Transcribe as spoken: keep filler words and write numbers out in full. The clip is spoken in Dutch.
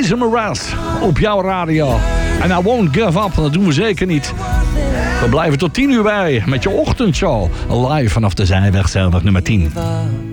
Jason Mraz op jouw radio. En I won't give up, dat doen we zeker niet. We blijven tot tien uur bij met je ochtendshow. Live vanaf de Zijweg, Zeilweg nummer tien.